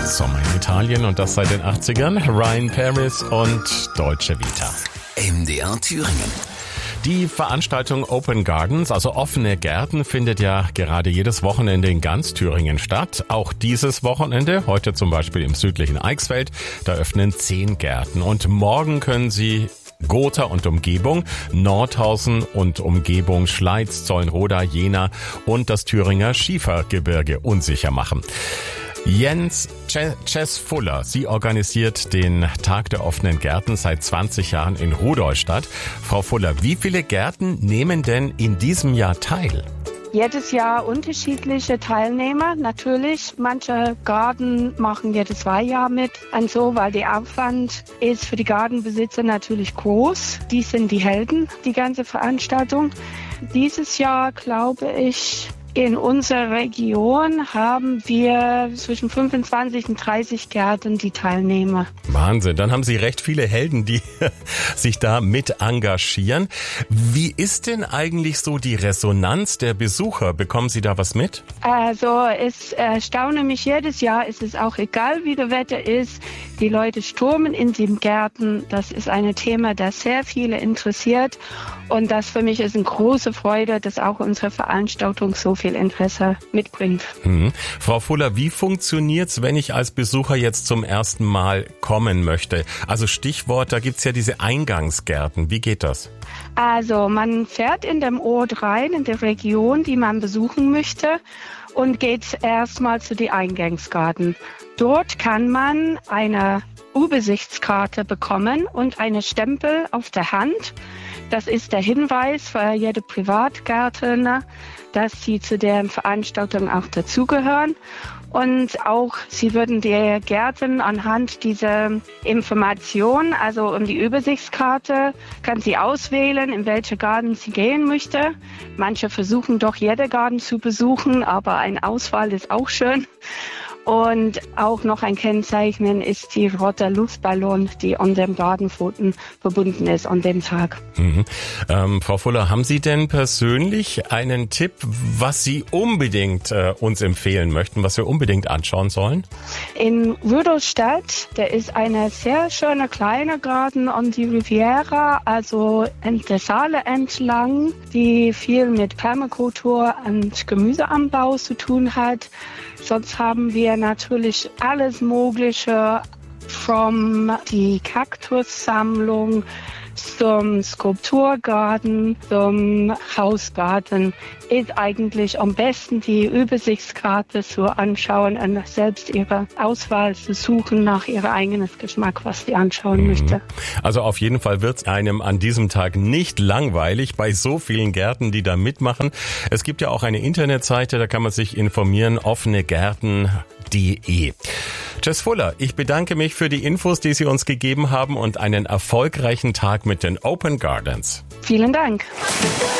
Sommer in Italien und das seit den 80ern. Ryan Paris und Dolce Vita. MDR Thüringen. Die Veranstaltung Open Gardens, also offene Gärten, findet ja gerade jedes Wochenende in ganz Thüringen statt. Auch dieses Wochenende, heute zum Beispiel im südlichen Eichsfeld, da öffnen 10 Gärten. Und morgen können Sie Gotha und Umgebung, Nordhausen und Umgebung, Schleiz, Zollenroda, Jena und das Thüringer Schiefergebirge unsicher machen. Jens Fuller, sie organisiert den Tag der offenen Gärten seit 20 Jahren in Rudolstadt. Frau Fuller, wie viele Gärten nehmen denn in diesem Jahr teil? Jedes Jahr unterschiedliche Teilnehmer. Natürlich, manche Garten machen jedes 2 Jahre mit. Und so, weil der Aufwand ist für die Gartenbesitzer natürlich groß. Die sind die Helden, die ganze Veranstaltung. Dieses Jahr, glaube ich, in unserer Region haben wir zwischen 25 und 30 Gärten, die Teilnehmer. Wahnsinn, dann haben Sie recht viele Helden, die sich da mit engagieren. Wie ist denn eigentlich so die Resonanz der Besucher? Bekommen Sie da was mit? Also es erstaune mich jedes Jahr, es ist auch egal, wie das Wetter ist. Die Leute stürmen in den Gärten. Das ist ein Thema, das sehr viele interessiert. Und das für mich ist eine große Freude, dass auch unsere Veranstaltung so viel Interesse mitbringt. Frau Fuller, wie funktioniert's, wenn ich als Besucher jetzt zum ersten Mal kommen möchte? Also Stichwort, da gibt's ja diese Eingangsgärten. Wie geht das? Also man fährt in dem Ort rein, in der Region, die man besuchen möchte und geht erstmal zu den Eingangsgärten. Dort kann man eine Übersichtskarte bekommen und eine Stempel auf der Hand. Das ist der Hinweis für jede Privatgärtner, dass sie zu der Veranstaltung auch dazugehören. Und auch sie würden die Gärten anhand dieser Information, also um die Übersichtskarte, kann sie auswählen, in welche Garten sie gehen möchte. Manche versuchen doch jede Garten zu besuchen, aber eine Auswahl ist auch schön. Und auch noch ein Kennzeichen ist die rote Luftballon, die an dem Gartenpfoten verbunden ist an dem Tag. Frau Fuller, haben Sie denn persönlich einen Tipp, was Sie unbedingt uns empfehlen möchten, was wir unbedingt anschauen sollen? In Rudolstadt, der ist eine sehr schöne kleine Garten an die Riviera, also in der Saale entlang, die viel mit Permakultur und Gemüseanbau zu tun hat. Sonst haben wir natürlich alles Mögliche, vom die Kaktussammlung zum Skulpturgarten, zum Hausgarten, ist eigentlich am besten die Übersichtskarte zu anschauen und selbst ihre Auswahl zu suchen nach ihrem eigenen Geschmack, was sie anschauen möchte. Also auf jeden Fall wird es einem an diesem Tag nicht langweilig bei so vielen Gärten, die da mitmachen. Es gibt ja auch eine Internetseite, da kann man sich informieren, offenegärten.de. Jess Fuller, ich bedanke mich für die Infos, die Sie uns gegeben haben und einen erfolgreichen Tag mit den Open Gardens. Vielen Dank.